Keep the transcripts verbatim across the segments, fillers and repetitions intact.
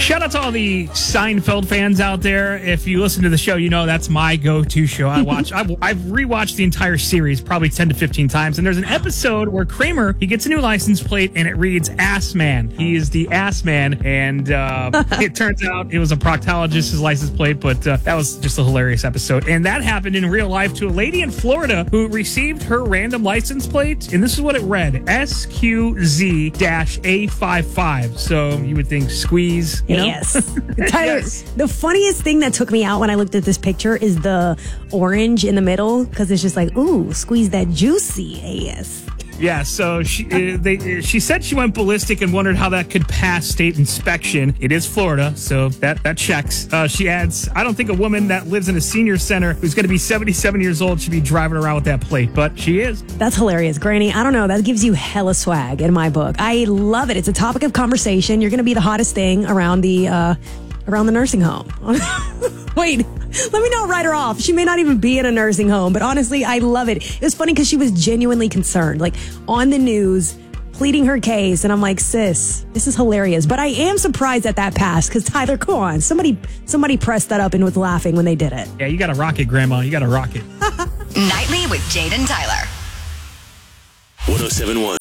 Shout out to all the Seinfeld fans out there. If you listen to the show, you know that's my go-to show. I watch. I've, I've rewatched the entire series probably ten to fifteen times. And there's an episode where Kramer, he gets a new license plate and it reads Ass Man. He is the Ass Man. And uh, it turns out it was a proctologist's license plate, but uh, that was just a hilarious episode. And that happened in real life to a lady in Florida who received her random license plate. And this is what it read, S Q Z A fifty-five. So you would think squeeze, you know? Yes. Tyler, Yes. the funniest thing that took me out when I looked at this picture is the orange in the middle, because it's just like, ooh, squeeze that juicy ass. Yeah, so she uh, they she said she went ballistic and wondered how that could pass state inspection. It is Florida, so that that checks. Uh, she adds, I don't think a woman that lives in a senior center who's going to be seventy-seven years old should be driving around with that plate, but she is. That's hilarious, Granny. I don't know. That gives you hella swag in my book. I love it. It's a topic of conversation. You're going to be the hottest thing around the uh, around the nursing home. Wait. Let me not write her off. She may not even be in a nursing home, but honestly, I love it. It was funny because she was genuinely concerned, like on the news, pleading her case. And I'm like, sis, this is hilarious. But I am surprised that that passed because Tyler, come on. Somebody, somebody pressed that up and was laughing when they did it. Yeah, you got to rock it, Grandma. You got to rock it. Nightly with Jade and Tyler. one oh seven point one.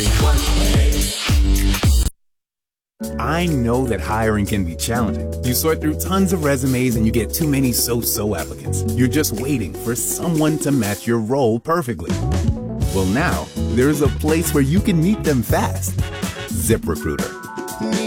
I know that hiring can be challenging. You sort through tons of resumes and you get too many so-so applicants. You're just waiting for someone to match your role perfectly. Well, now, there's a place where you can meet them fast. ZipRecruiter.